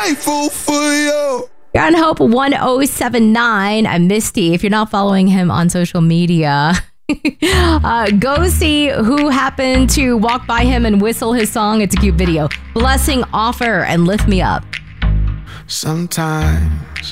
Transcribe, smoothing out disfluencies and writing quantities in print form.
grateful for you. You're on Hope 1079. I'm Misty. If you're not following him on social media, go see who happened to walk by him and whistle his song. It's a cute video. Blessing Offer and Lift Me Up. Sometimes